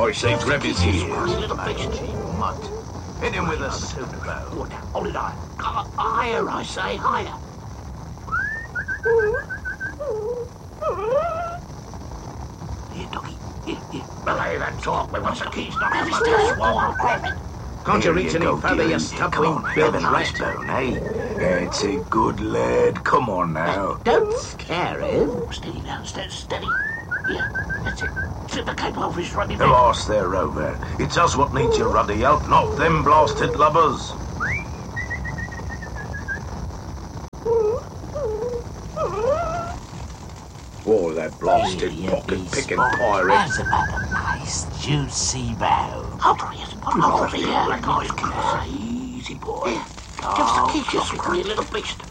I say, grab his heels. Little beast. Mutt. Hit him with a soda barrel. Hold it on. Higher, I say, higher. Here, doggy. Here. Belay that talk. We want the keys. Not have much to swallow. Grab it. Can't you reach any further, you stub-winged bilge rat? Bone, eh? It's a good lad. Come on now. Don't scare him. Steady now, steady. Yeah, that's it. Slip the cable over his ruddy The neck. arse there, Rover. It's us what needs your ruddy help, not them blasted lubbers. Oh, that blasted pocket-picking pirate. That's about a nice, juicy bow. Hold on, yes. Hold on, here. Black eyes, easy boy. Give us the key, you scrawny little beast.